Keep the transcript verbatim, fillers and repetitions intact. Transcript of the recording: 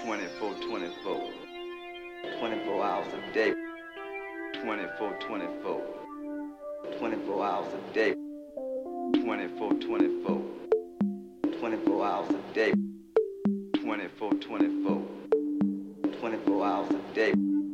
twenty-four twenty-four, twenty-four hours a day, twenty-four twenty-four, twenty-four hours a day, twenty-four twenty-four, twenty-four hours a day, twenty-four twenty-four, twenty-four hours a day.